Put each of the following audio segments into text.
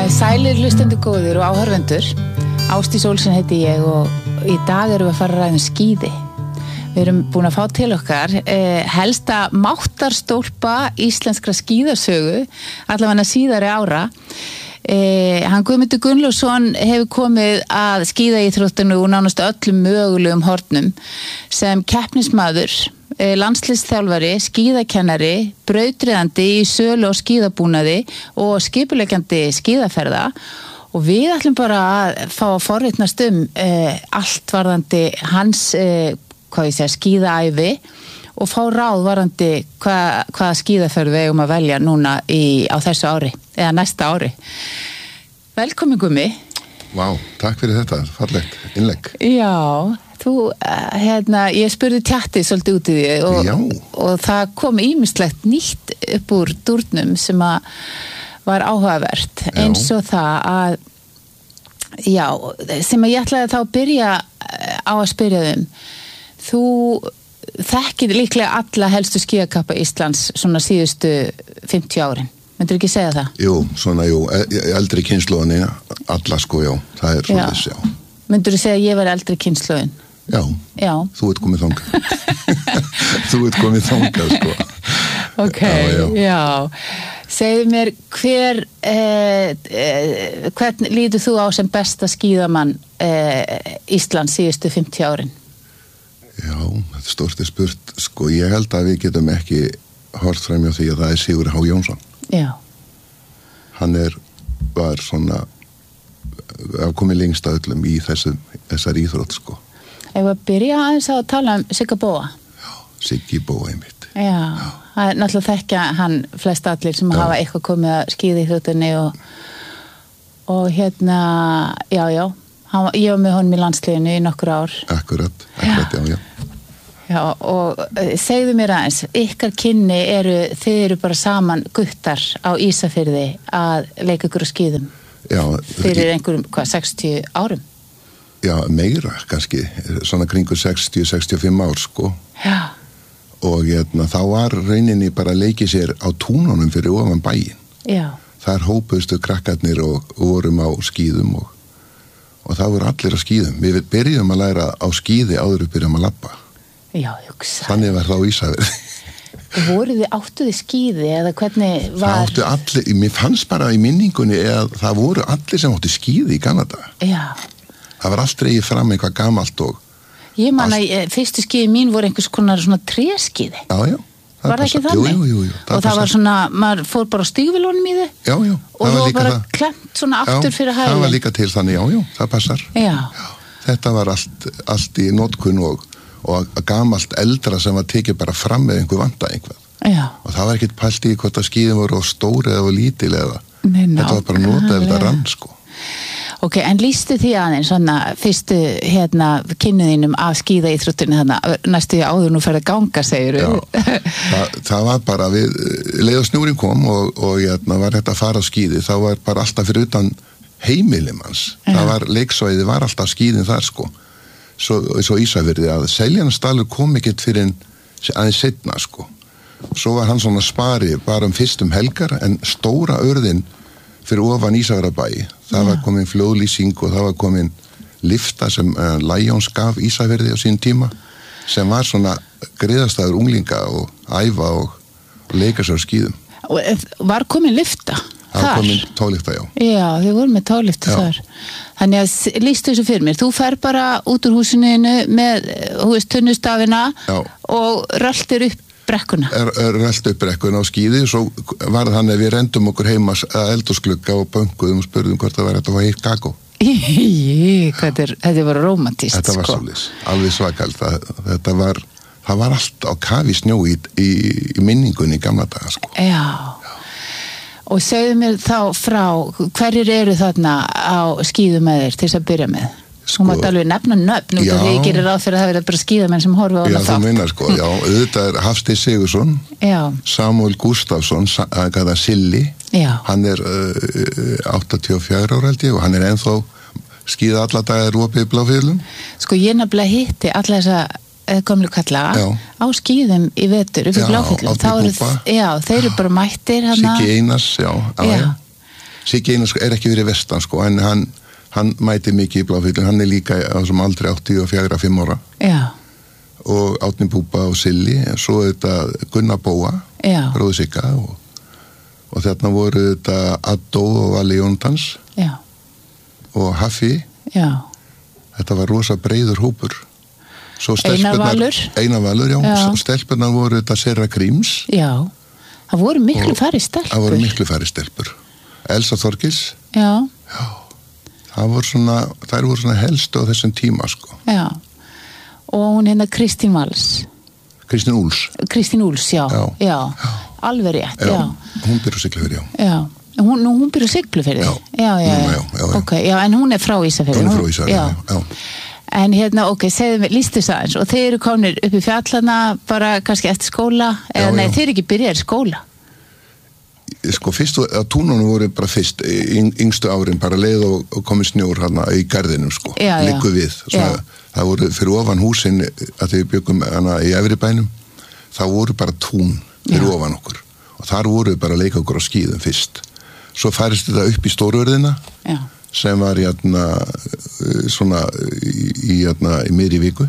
Sælir hlustendur góðir og áhorfendur. Ásdís Olsen heiti ég og í dag erum við að fara að ræða skíði. Við erum búin að fá til okkar helsta máttarstólpa íslenskra skíðasögu, allavega síðari ára. Hann Guðmundur Gunnlaugsson hefur komið að skíðaíþróttinu úr nánast öllum mögulegum hornum sem keppnismaður, landsliðsþjálfari, skíðakennari, brautryðjandi í sölu og skíðabúnaði og skipuleggjandi skíðaferða. Og við ætlum bara að fá að forvitnast allt varðandi hans skíðaævi og fá ráð varðandi hvaða skíðaferð við eigum að velja núna á þessu ári eða næsta ári. Velkomin Gummi. Vá, takk fyrir þetta, fallegt innlegg. Já, ég spurði tjatti svolítið út í því og það kom ýmislegt nýtt upp úr dúrnum sem var áhugavert, eins og það að sem ég ætlaði þá að byrja á að spyrja þú þekkir líklega alla helstu skíðakappa Íslands svona síðustu 50 árin, myndirðu ekki segja það? Jú, eldri kynslóðinni alla já, það er svoleiðis, já. Myndirðu segja að ég var eldri kynslóðin? Já. Þú ert komið þangað. Þú ert komið þangað, sko. Ok, já. Segðu mér, hvern lítur þú á sem besta skíðamann Íslands síðustu 50 árin? Já, þetta er stórti spurt. Sko, ég held að við getum ekki horft fram hjá því að það er Sigurður H. Jónsson. Já. Hann var svona komið lengst að öllum í þessar íþrótt, sko. Ef að byrja aðeins að tala Sigga Bóa. Já, Siggi Bóa einmitt. Já, það er náttúrulega þekkja hann flest allir sem hafa eitthvað komið að skíða íþróttinni og já. Ég var með honum í landsliðinu í nokkur ár. Akkurat, já. Já, og segðu mér aðeins, ykkar kynni þið eru bara saman guttar á Ísafirði að leika ykkur á skíðum. Já. Fyrir einhverjum, 60 árum? Já, meira kannski, svona kringu 60-65 ár, sko. Já. Og þá var rauninni bara að leiki sér á túnunum fyrir ofan bæinn. Já. Þar hópuðstu krakkarnir og vorum á skíðum og það voru allir á skíðum. Við byrjum að læra á skíði áður við byrjum að labba. Já, hugsa. Þannig var það á Ísafirði. Áttu þið skíði eða hvernig var? Það áttu allir, mér fannst bara í minningunni að það voru allir sem áttu skíði í Kanada. Já. Það var allt dregið fram eitthvað gamalt og... Ég man að fyrstu skíði mín voru einhvers konar svona tréskíði. Já. Var það ekki þannig? Jú. Og það var svona, maður fór bara á stígvélunum í þau? Já. Og það var bara klemt svona aftur fyrir hæli? Já, það var líka til þannig, já, það passar. Já. Þetta var allt í notkun og gamalt eldra sem var tekið bara fram með einhver vanda einhvað. Já. Og það var ekkert pælt í hvort að skíðin voru á stóri eða lítil eða. Þetta var bara notað ef þetta rann, sko. Ok, en lýstu því aðeins svona fyrstu kynniðinum af skíðaíþróttinni næstu því áður nú ferð að ganga, segir Já, það var bara leið og snjúrin kom og var þetta að fara á skíði, þá var bara alltaf fyrir utan heimilum hans. Það var leiksvæði, var alltaf skíðin þar, sko. Svo Ísafirði að Seljalandsdalur kom ekkert fyrir aðeins seinna, sko. Svo var hann svona spari bara fyrst helgar, en stóra urðin fyrir ofan Ísafjarðarbæi. Það var komin flóðlýsing og það var komin lifta sem Lions gaf Ísafirði á sín tíma, sem var svona griðastæður unglinga og æfa og leika sér á skíðum. Var komin lifta? Það var komin tólifta, já. Já, þið voru með tólifta þar. Þannig að lýstu þessu fyrir mér. Þú fer bara út úr húsinu með tunnustafina og röltir upp brekkuna. Rölti upp brekkuna á skíði og svo var það þannig að við rendum okkur heima að eldhúsglugga og bönkuðum og spurðum hvort það var þetta var heitt kakó. Þetta var rómantískt. Þetta var svolítið, alveg svakalt. Það var allt á kafi snjó í minningunni í gamla daga, sko. Já. Og segðu mér þá frá, hverjir eru þarna á skíðum með þér til þess að byrja með? Hún mátt alveg nefna nöfn út af því ég gerir ráð fyrir að það verið bara skíðamenn sem horfa á hana þátt. Já, þú meinar, sko, já, auðvitað er Hafsteinn Sigurðsson, Samuel Gustafsson, Silli, hann er 84 ára held ég og hann er ennþá skíða alla dagar opið í Bláfjöllum. Sko, ég nefnilega hitti alla þessa gömlu kalla á skíðum í vetur upp í Bláfjöllum. Já, þeir eru bara mættir hana. Siggi Einars, já. Siggi Einars ekki verið vestan sko, en hann mæti mikið í Bláfjöllum, hann líka á þessum aldrei 84-5 ára. Já. Og Árni Búba og Silli, svo þetta Gunnar Bóa, bróður Sigga og þarna voru þetta Addó og Valli Jóntans. Já. Og Haffi. Já. Þetta var rosa breiður hópur. Einar Valur. Einar Valur, já. Stelpurnar voru þetta Serra Gríms. Já. Það voru miklu færri stelpur. Það voru miklu færri stelpur. Elsa Þorgils. Já. Já. Þær voru svona helstu á þessum tíma, sko. Já. Og hún Kristín Valls. Kristín Úls. Kristín Úls, já. Já. Alveg rétt, já. Hún býr á Siglufirði, já. Já. Hún býr á Siglufirði? Já. Ok, já, en hún frá Ísafirði. Hún frá Ísafirði, já. En ok, segðu mig, lístu það eins og þeir eru komnir upp í fjallana bara kannski eftir skóla, eða nei, þeir ekki byrjaði skóla? Sko, fyrst að túnunum voru bara fyrst, yngstu árin, bara leið og komið snjór hérna í garðinum, sko, liggu við. Það voru fyrir ofan húsin, að þau byggum hana í Efribænum, það voru bara tún fyrir ofan okkur. Og þar voru bara að leika okkur á skíðum fyrst. Svo færist þetta upp í Stóruvörðina, sem var svona í miðri viku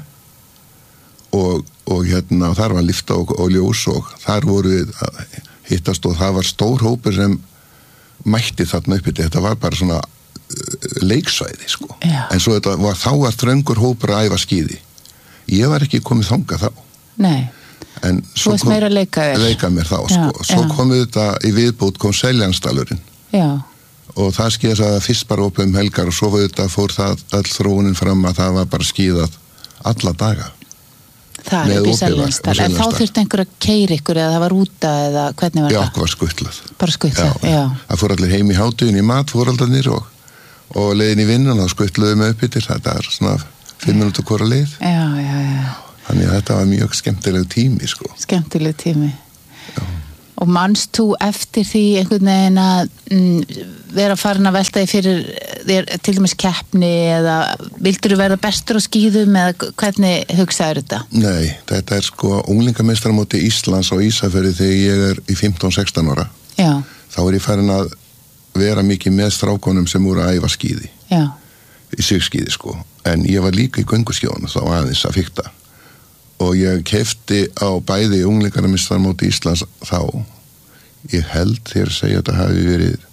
og þar var lyfta og ljós og þar voru við að hittast og það var stór hópur sem mætti þarna uppi, þetta var bara svona leiksvæði sko. En svo þá var þröngur hópur að æfa skíði. Ég var ekki komið þangað þá. Nei. En svo kom meira leika mér þá sko. Svo kom þetta í viðbót kom Seljansdalurinn. Já. Og það skeiðast að fyrst bara opið helgar og svo fór það öll þróunin fram að það var bara skíðað alla daga. Það upp í Seljansdal. En þá þurfti einhver að keyra ykkur eða það var úta eða hvernig var það? Já, það var skuttlað. Bara skuttlað, já. Það fór allir heim í háduginn í mat, fóraldarnir og leiðin í vinnan og skuttluðu með upp yfir. Þetta er svona 5 minútur hvora leið. Já. Þannig að þetta var mjög skemmtileg tími, sko. Skemmtileg tími. Já. Og manst þú eftir því einhvern veginn að vera farin að velta því fyrir þér til dæmis keppni eða vildur þú verða bestur á skíðum eða hvernig hugsaður þetta? Nei, þetta er sko unglingameistaramóti Íslands á Ísafirði þegar ég er í 15-16 ára. Já. Þá er ég farin að vera mikið með strákonum sem voru að æfa skíði. Já. Í sigskíði sko. En ég var líka í gönguskjónu þá aðeins að fikta. Og ég keypti á bæði unglingameistaramóti Íslands þá, ég held þegar að segja að þetta hafi verið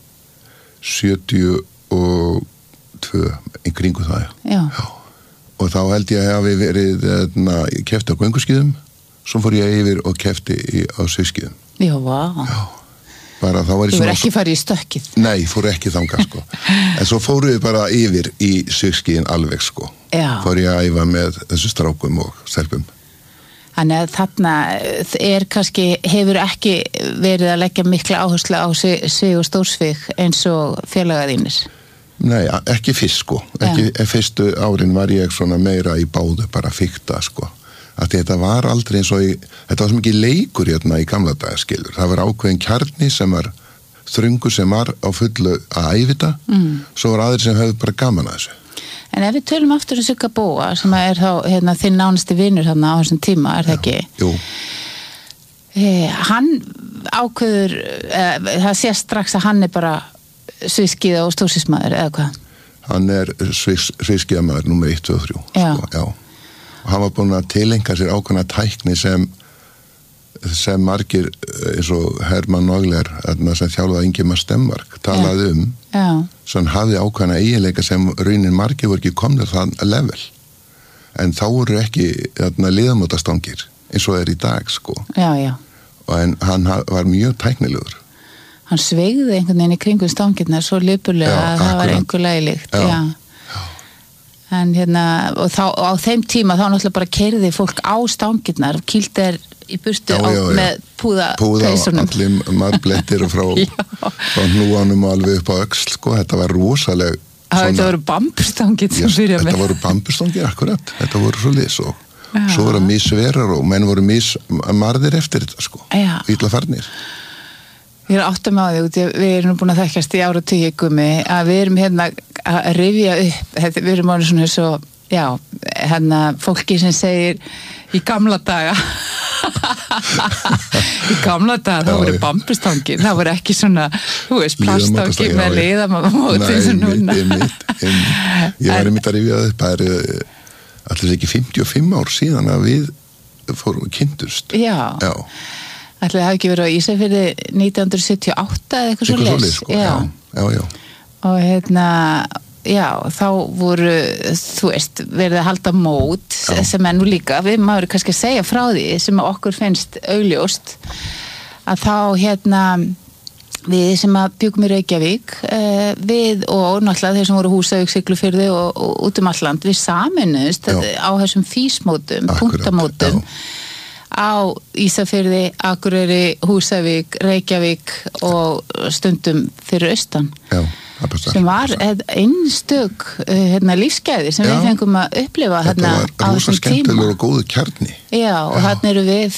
72 í kringu það. Já. Og þá held ég að hafi verið, ég keypti á gönguskíðum, svo fór ég yfir og keypti á sigskíðum. Já, vá. Já. Bara þá var ég svona... Þú verður ekki farið í stökkið? Nei, fór ekki þangað sko. En svo fóru við bara yfir í sigskíðin alveg sko. Já. Fór ég að æfa með þessu strákum og stelpum. Þannig að þarna kannski, hefur ekki verið að leggja mikla áherslu á sig og stórsvig eins og félagar þínir? Nei, ekki fyrst sko. Fyrstu árin var ég svona meira í báðu, bara fikta sko. Að þetta var aldrei eins og þetta var svo mikið leikur hérna í gamla daga skilur. Það var ákveðin kjarni sem var þröngur sem var á fullu að æfita, svo var aðrir sem höfðu bara gaman að þessu. En ef við tölum aftur Sigga Bóa sem er þá þinn nánasti vinur þarna á þessum tíma, er það ekki? Jú. Hann ákveður, það sé strax að hann er bara sviðskíða og stórsísmaður eða hvað? Hann er sviðskíðamaður nummer 1, 2 og 3. Já. Sko, já. Og hann var búin að tilenga sér ákveðna tækni sem margir eins og Hermann Nogler sem þjálfaði Ingimar Stenmark talaði svo hann hafði ákveðna eiginleika sem raunin margir voru ekki komnir þann level en þá voru ekki liðamótastangir eins og er í dag sko. Já. En hann var mjög tæknilegur. Hann sveigði einhvern veginn í kringum stangirnar svo lypulega að það var einhver lægilegt. Já. En og þá á þeim tíma þá náttúrulega bara keyrði fólk á stangirnar og kýldi í burtu með púða peysunum. Allir marblettir og frá hnúanum og alveg upp á öxl sko. Þetta var rosaleg Þetta voru bambustangir sem byrja með. Þetta voru bambustangir, akkurat. Þetta voru svo lis og svo voru misverar og menn voru mismarðir eftir þetta sko. Illa farnir. Ég er áttum á því, við erum búin að þekkjast í áratugi Gummi, að við erum hérna að rifja upp, við erum ánum svona svo, fólki sem segir í gamla daga Í gamla dag, það voru bambustangir, það voru ekki svona, þú veist, plastangir með liðamóti eins og núna. Ég var einmitt að rifja upp, það allir ekki 55 ár síðan að við fórum kynntust. Já. Ætli það hafi ekki verið á Ísafirði 1978 eða eitthvað svoleiðis. Sko. Já. Og já, þá voru, þú veist, verið að halda mót sem nú líka, við maður kannski að segja frá því sem okkur finnst augljóst, að þá við sem að bjugum í Reykjavík, við og náttúrulega þeir sem voru Húsavík, Siglufirði og út alland, við saminuðust á þessum físmótum, punktamótum, á Ísafirði, Akureyri, Húsavík, Reykjavík og stundum fyrir austan. Já. Sem var einstök lífsgæði sem við fengum að upplifa þetta var rosa skemmtilegur og góðu kjarni. Já, og þarna eru við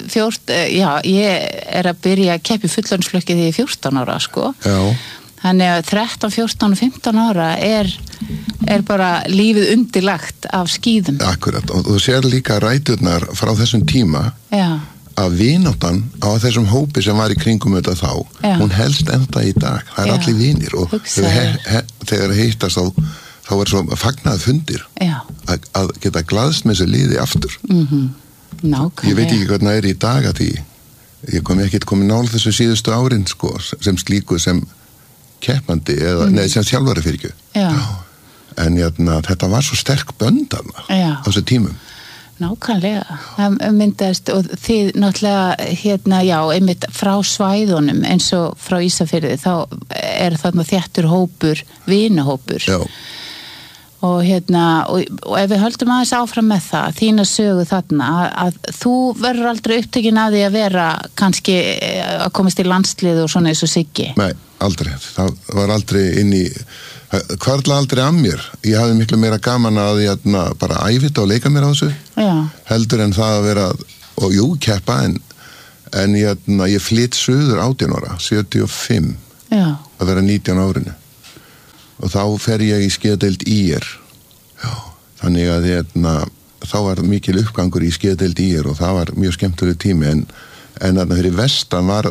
14, ég er að byrja að keppa í fullorðinsflokki því 14 ára, sko. Já. Þannig að 13, 14 og 15 ára er bara lífið undirlagt af skíðum. Akkurat, og þú sér líka ræturnar frá þessum tíma. Já. Að vináttan á þessum hópi sem var í kringum þetta þá, hún helst enda í dag. Það er allir vinir og þegar heitast þá er svo fagnað fundir að geta glaðst með þessu liði aftur. Nákvæmlega. Ég veit ekki hvernig það er í dag að því ég kom ekki komin nála þessu síðustu árin sko, sem slíku sem keppandi eða sem þjálfari fyrir ekki. En þetta var svo sterk bönd á þessu tímum. Nákvæmlega, það myndast og þið náttúrulega einmitt frá svæðunum eins og frá Ísafirði, þá er þarna þéttur hópur, vinahópur. Já. Og og ef við höldum aðeins áfram með það, þína sögu þarna, að þú verður aldrei upptekin að því að vera kannski að komast í landslið og svona eins og Siggi. Nei, aldrei. Það var aldrei inn í hvarla aldrei að mér. Ég hafði miklu meira gaman að ég bara æfita og leika mér á þessu. Já. Heldur en það að vera, og jú, keppa, en ég flytt suður 18 ára, 75, að vera 19 árinu. Og þá fer ég í skíðadeild IR. Já. Þannig að þá var mikil uppgangur í skíðadeild IR og það var mjög skemmtileg tími, en fyrir vestan var,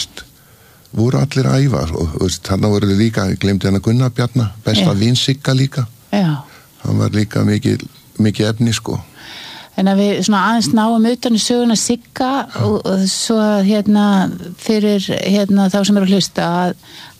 voru allir að æfa og þarna voru þið líka, ég glemdi Gunnar Bjarna, besta vin Sigga líka. Já. Hann var líka mikið efni, sko. En að við svona aðeins náum utan í söguna Sigga og svo fyrir þá sem eru að hlusta